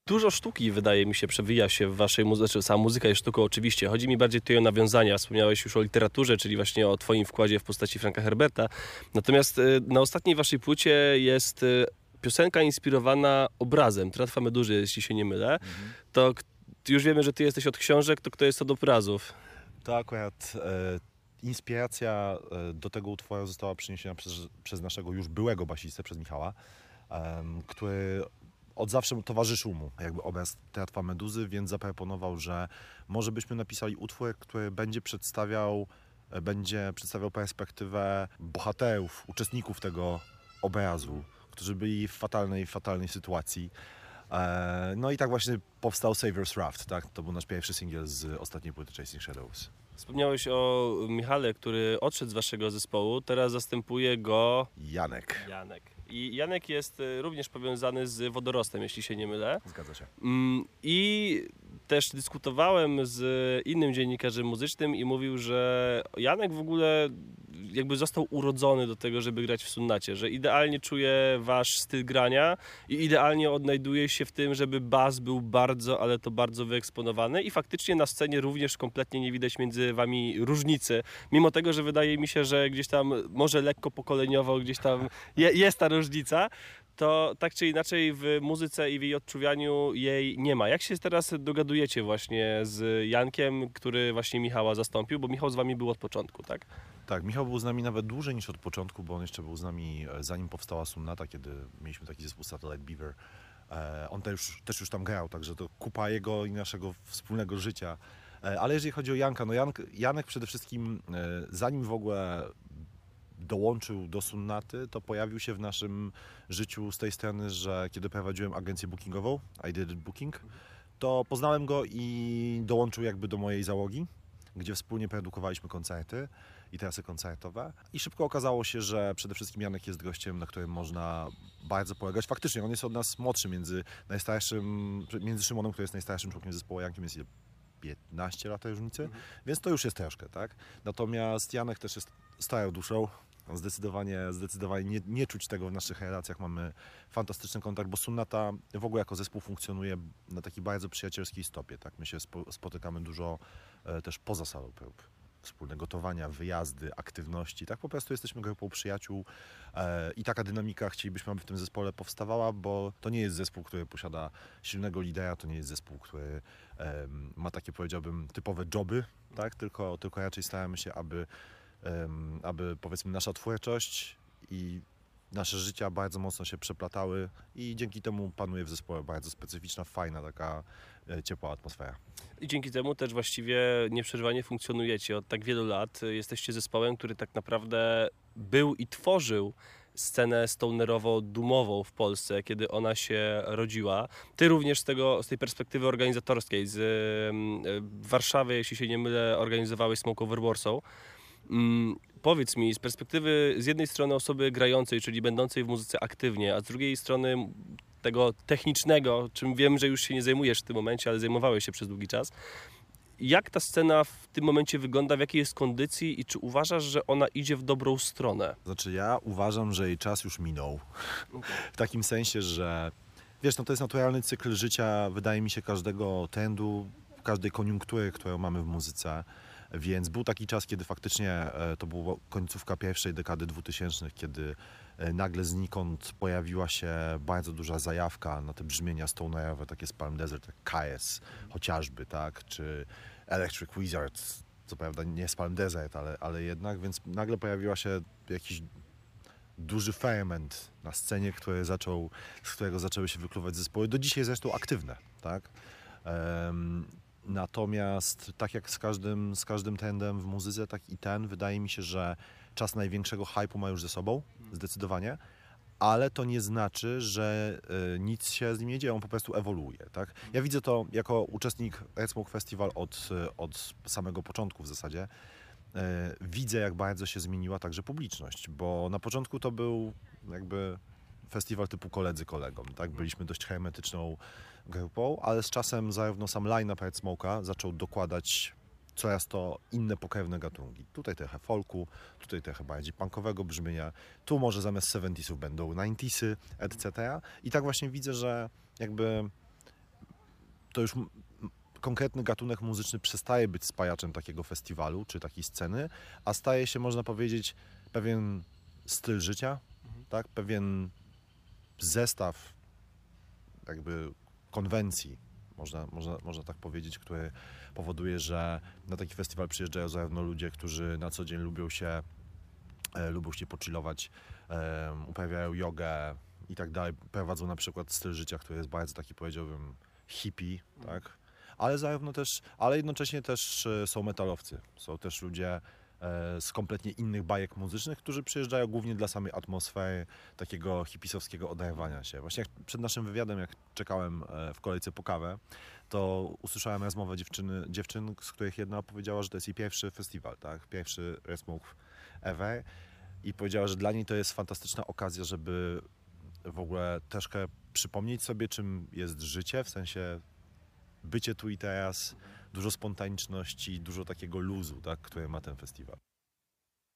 Dużo sztuki, wydaje mi się, przewija się w waszej muzyce, czy sama muzyka jest sztuką oczywiście. Chodzi mi bardziej tutaj o nawiązania. Wspomniałeś już o literaturze, czyli właśnie o twoim wkładzie w postaci Franka Herberta. Natomiast na ostatniej waszej płycie jest piosenka inspirowana obrazem Tratwa Meduzy, jeśli się nie mylę. To już wiemy, że ty jesteś od książek, to kto jest od obrazów? To akurat inspiracja do tego utworu została przyniesiona przez naszego już byłego basistę, przez Michała, który od zawsze towarzyszył mu jakby obraz Tratwa Meduzy, więc zaproponował, że może byśmy napisali utwór, który będzie przedstawiał perspektywę bohaterów, uczestników tego obrazu, którzy byli w fatalnej sytuacji. No i tak właśnie powstał Savior's Raft, tak? To był nasz pierwszy singiel z ostatniej płyty Chasing Shadows. Wspomniałeś o Michale, który odszedł z waszego zespołu, teraz zastępuje go Janek. I Janek jest również powiązany z Wodorostem, jeśli się nie mylę. Zgadza się. I też dyskutowałem z innym dziennikarzem muzycznym i mówił, że Janek w ogóle jakby został urodzony do tego, żeby grać w Sunnacie, że idealnie czuje wasz styl grania i idealnie odnajduje się w tym, żeby bas był bardzo, ale to bardzo wyeksponowany i faktycznie na scenie również kompletnie nie widać między wami różnicy, mimo tego, że wydaje mi się, że gdzieś tam może lekko pokoleniowo gdzieś tam jest ta różnica, to tak czy inaczej w muzyce i w jej odczuwaniu jej nie ma. Jak się teraz dogadujecie właśnie z Jankiem, który właśnie Michała zastąpił, bo Michał z wami był od początku, tak? Tak, Michał był z nami nawet dłużej niż od początku, bo on jeszcze był z nami zanim powstała Sunnata, kiedy mieliśmy taki zespół Satellite Beaver. On też już tam grał, także to kupa jego i naszego wspólnego życia. Ale jeżeli chodzi o Janka, no Janek przede wszystkim, zanim w ogóle dołączył do Sunnaty, to pojawił się w naszym życiu z tej strony, że kiedy prowadziłem agencję bookingową, I Did It Booking, to poznałem go i dołączył jakby do mojej załogi, gdzie wspólnie produkowaliśmy koncerty i trasy koncertowe. I szybko okazało się, że przede wszystkim Janek jest gościem, na którym można bardzo polegać. Faktycznie on jest od nas młodszy, między Szymonem, który jest najstarszym członkiem zespołu, Jankiem jest 15 lat różnicy, więc to już jest troszkę, tak? Natomiast Janek też jest starą duszą. Zdecydowanie nie czuć tego w naszych relacjach. Mamy fantastyczny kontakt, bo Sunnata w ogóle jako zespół funkcjonuje na takiej bardzo przyjacielskiej stopie. Tak? My się spotykamy dużo też poza salą prób. Wspólne gotowania, wyjazdy, aktywności. Tak po prostu jesteśmy grupą przyjaciół i taka dynamika chcielibyśmy, aby w tym zespole powstawała, bo to nie jest zespół, który posiada silnego lidera, to nie jest zespół, który ma takie, powiedziałbym, typowe joby, tak? Tylko raczej staramy się, aby powiedzmy nasza twórczość i nasze życia bardzo mocno się przeplatały i dzięki temu panuje w zespole bardzo specyficzna, fajna, taka ciepła atmosfera. I dzięki temu też właściwie nieprzerwanie funkcjonujecie od tak wielu lat. Jesteście zespołem, który tak naprawdę był i tworzył scenę stonerowo-dumową w Polsce, kiedy ona się rodziła. Ty również z tej perspektywy organizatorskiej, z Warszawy, jeśli się nie mylę, organizowałeś Smoke Over Warsaw. Powiedz mi, z perspektywy z jednej strony osoby grającej, czyli będącej w muzyce aktywnie, a z drugiej strony tego technicznego, czym wiem, że już się nie zajmujesz w tym momencie, ale zajmowałeś się przez długi czas. Jak ta scena w tym momencie wygląda, w jakiej jest kondycji i czy uważasz, że ona idzie w dobrą stronę? Znaczy ja uważam, że jej czas już minął. W takim sensie, że wiesz, no to jest naturalny cykl życia, wydaje mi się, każdego trendu, każdej koniunktury, którą mamy w muzyce. Więc był taki czas, kiedy faktycznie to była końcówka pierwszej dekady 2000, kiedy nagle znikąd pojawiła się bardzo duża zajawka na te brzmienia stonerowe, takie z Palm Desert, jak KS chociażby, tak, czy Electric Wizard, co prawda nie z Palm Desert, ale jednak, więc nagle pojawiła się jakiś duży ferment na scenie, z którego zaczęły się wykluwać zespoły, do dzisiaj zresztą aktywne, tak. Natomiast tak jak z każdym trendem w muzyce, tak i ten, wydaje mi się, że czas największego hype'u ma już ze sobą, zdecydowanie, ale to nie znaczy, że nic się z nim nie dzieje, on po prostu ewoluuje. Tak? Ja widzę to jako uczestnik Red Smoke Festival od samego początku w zasadzie. Widzę, jak bardzo się zmieniła także publiczność, bo na początku to był jakby festiwal typu koledzy kolegom, tak? Byliśmy dość hermetyczną grupą, ale z czasem zarówno sam line-up Red Smoke'a zaczął dokładać coraz to inne pokrewne gatunki. Tutaj trochę folku, tutaj trochę bardziej punkowego brzmienia, tu może zamiast 70'sów będą 90'sy, etc. I tak właśnie widzę, że jakby to już konkretny gatunek muzyczny przestaje być spajaczem takiego festiwalu czy takiej sceny, a staje się, można powiedzieć, pewien styl życia, tak? Pewien zestaw jakby konwencji, można tak powiedzieć, który powoduje, że na taki festiwal przyjeżdżają zarówno ludzie, którzy na co dzień lubią się pochillować, uprawiają jogę i tak dalej, prowadzą na przykład styl życia, który jest bardzo taki, powiedziałbym, hippie, tak? Ale jednocześnie też są metalowcy, są też ludzie z kompletnie innych bajek muzycznych, którzy przyjeżdżają głównie dla samej atmosfery takiego hipisowskiego oderwania się. Właśnie jak przed naszym wywiadem, jak czekałem w kolejce po kawę, to usłyszałem rozmowę dziewczyn, z których jedna powiedziała, że to jest jej pierwszy festiwal, tak? Pierwszy Resmove ever i powiedziała, że dla niej to jest fantastyczna okazja, żeby w ogóle troszkę przypomnieć sobie, czym jest życie, w sensie bycie tu i teraz, dużo spontaniczności, dużo takiego luzu, tak, które ma ten festiwal.